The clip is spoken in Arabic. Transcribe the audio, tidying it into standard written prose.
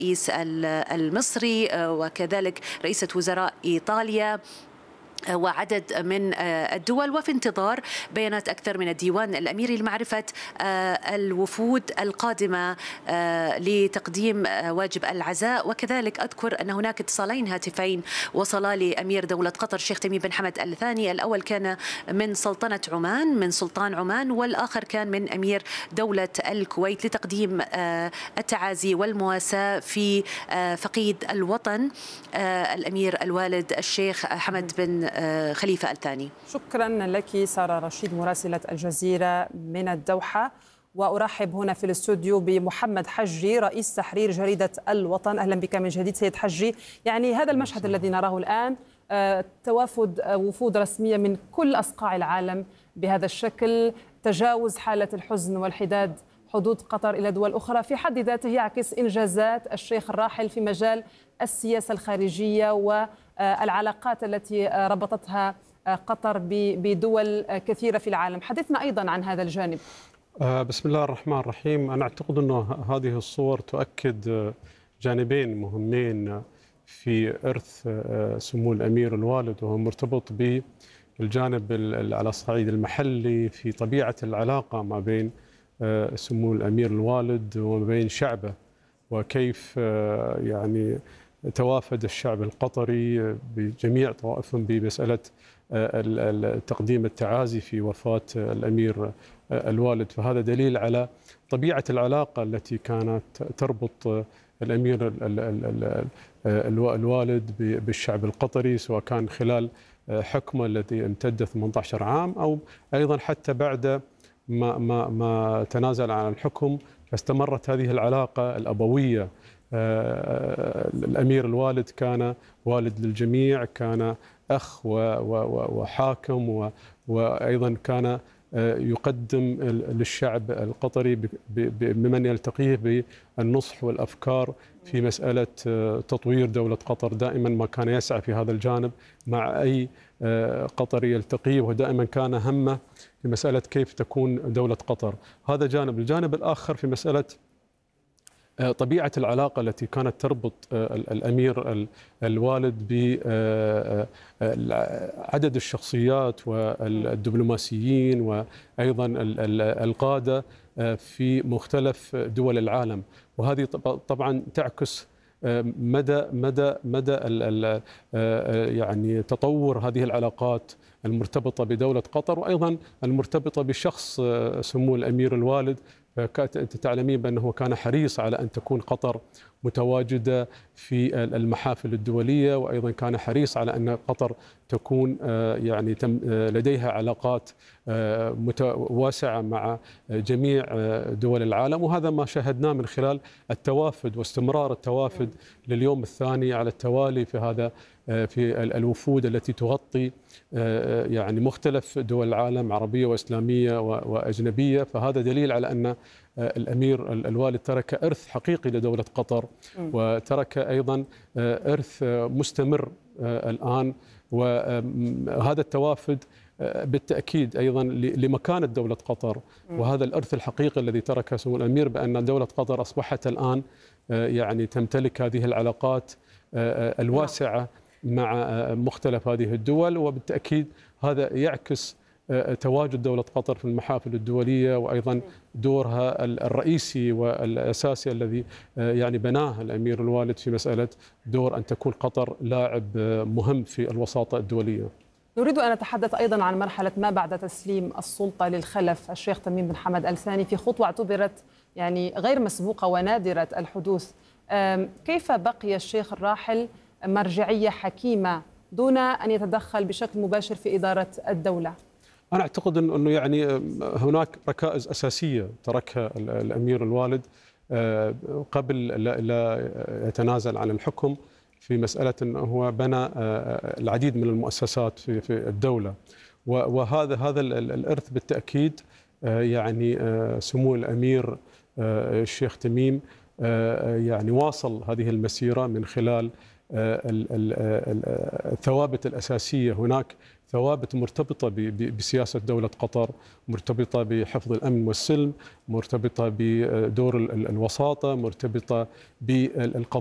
الرئيس المصري وكذلك رئيسة وزراء إيطاليا وعدد من الدول، وفي انتظار بيانات أكثر من الديوان الأميري لمعرفة الوفود القادمة لتقديم واجب العزاء. وكذلك أذكر أن هناك اتصالين هاتفين وصلا لأمير دولة قطر الشيخ تميم بن حمد الثاني، الأول كان من سلطنة عمان من سلطان عمان، والآخر كان من أمير دولة الكويت لتقديم التعازي والمواساة في فقيد الوطن الأمير الوالد الشيخ حمد بن خليفة الثاني. شكرا لك سارة رشيد مراسلة الجزيرة من الدوحة. وأرحب هنا في الاستوديو بمحمد حجي رئيس تحرير جريدة الوطن. أهلا بك من جديد سيد حجي. يعني هذا المشهد الذي نراه الآن، توافد وفود رسمية من كل أصقاع العالم بهذا الشكل، تجاوز حالة الحزن والحداد حدود قطر إلى دول أخرى، في حد ذاته يعكس إنجازات الشيخ الراحل في مجال السياسة الخارجية والعلاقات التي ربطتها قطر بدول كثيرة في العالم. حدثنا أيضا عن هذا الجانب. بسم الله الرحمن الرحيم. أنا أعتقد أن هذه الصور تؤكد جانبين مهمين في إرث سمو الأمير الوالد، وهو مرتبط بالجانب على الصعيد المحلي في طبيعة العلاقة ما بين سمو الأمير الوالد وما بين شعبه، وكيف يعني توافد الشعب القطري بجميع طوائفهم بمسألة تقديم التعازي في وفاة الأمير الوالد. فهذا دليل على طبيعة العلاقة التي كانت تربط الأمير الوالد بالشعب القطري، سواء كان خلال حكمه الذي امتد 18 عام أو أيضا حتى بعد ما تنازل عن الحكم، فاستمرت هذه العلاقة الأبوية. الأمير الوالد كان والد للجميع، كان أخ وحاكم، وأيضا كان يقدم للشعب القطري بمن يلتقيه بالنصح والأفكار في مسألة تطوير دولة قطر. دائما ما كان يسعى في هذا الجانب مع أي قطري يلتقيه، ودائما كان همه في مسألة كيف تكون دولة قطر. هذا جانب. الجانب الآخر في مسألة طبيعة العلاقة التي كانت تربط الأمير الوالد بعدد الشخصيات والدبلوماسيين وأيضا القادة في مختلف دول العالم، وهذه طبعا تعكس مدى يعني تطور هذه العلاقات المرتبطة بدولة قطر، وأيضا المرتبطة بشخص سمو الأمير الوالد. أنت تعلمين بأنه كان حريص على أن تكون قطر متواجدة في المحافل الدولية، وأيضا كان حريص على أن قطر تكون يعني لديها علاقات واسعة مع جميع دول العالم. وهذا ما شاهدناه من خلال التوافد واستمرار التوافد لليوم الثاني على التوالي في الوفود التي تغطي يعني مختلف دول العالم، عربية وإسلامية وأجنبية. فهذا دليل على أن الأمير الوالد ترك إرث حقيقي لدولة قطر، وترك أيضا إرث مستمر الآن. وهذا التوافد بالتأكيد أيضا لمكانة دولة قطر، وهذا الإرث الحقيقي الذي تركه سمو الأمير، بأن دولة قطر أصبحت الآن يعني تمتلك هذه العلاقات الواسعة مع مختلف هذه الدول. وبالتأكيد هذا يعكس تواجد دولة قطر في المحافل الدولية، وأيضا دورها الرئيسي والأساسي الذي يعني بناه الأمير الوالد في مسألة دور أن تكون قطر لاعب مهم في الوساطة الدولية. نريد أن نتحدث أيضا عن مرحلة ما بعد تسليم السلطة للخلف الشيخ تميم بن حمد الثاني في خطوة اعتبرت يعني غير مسبوقة ونادرة الحدوث. كيف بقي الشيخ الراحل مرجعية حكيمة دون أن يتدخل بشكل مباشر في إدارة الدولة؟ أنا أعتقد أنه يعني هناك ركائز أساسية تركها الأمير الوالد قبل لا يتنازل عن الحكم، في مسألة أنه هو بنى العديد من المؤسسات في الدولة. وهذا الإرث بالتأكيد يعني سمو الأمير الشيخ تميم يعني واصل هذه المسيرة من خلال الثوابت الأساسية. هناك ثوابت مرتبطة بسياسة دولة قطر، مرتبطة بحفظ الأمن والسلم، مرتبطة بدور الوساطة، مرتبطة بالقضاء